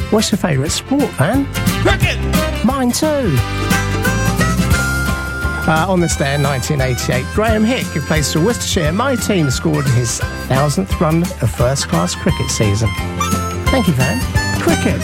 What's your favourite sport, Van? Cricket! Mine too. On this day in 1988, Graham Hick, who plays for Worcestershire, my team, scored his 1,000th run of first-class cricket season. Thank you, Van. Cricket.